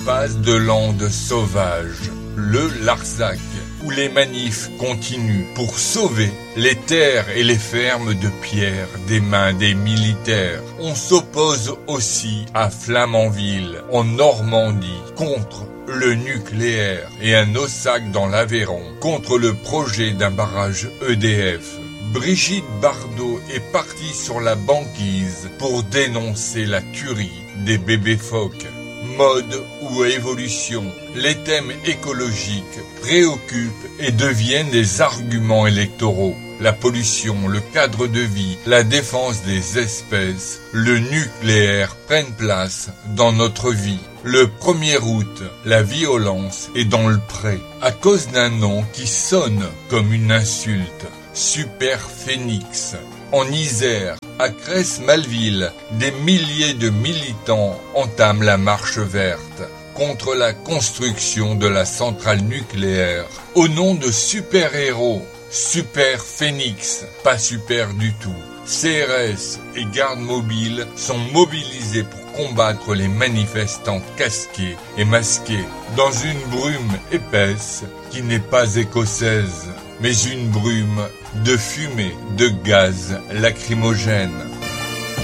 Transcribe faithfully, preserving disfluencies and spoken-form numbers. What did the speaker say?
Passe de Landes sauvage, le Larzac, où les manifs continuent pour sauver les terres et les fermes de pierre des mains des militaires. On s'oppose aussi à Flamanville, en Normandie, contre le nucléaire, et à Naussac dans l'Aveyron, contre le projet d'un barrage E D F. Brigitte Bardot est partie sur la banquise pour dénoncer la tuerie des bébés phoques. Mode ou évolution, les thèmes écologiques préoccupent et deviennent des arguments électoraux. La pollution, le cadre de vie, la défense des espèces, le nucléaire prennent place dans notre vie. Le premier août, la violence est dans le pré, à cause d'un nom qui sonne comme une insulte. Super Phénix. En Isère, à Cresse-Malville, des milliers de militants entament la marche verte contre la construction de la centrale nucléaire au nom de super-héros. Super Phénix, pas super du tout. C R S et gardes mobiles sont mobilisés pour combattre les manifestants casqués et masqués dans une brume épaisse qui n'est pas écossaise, mais une brume de fumée, de gaz lacrymogène.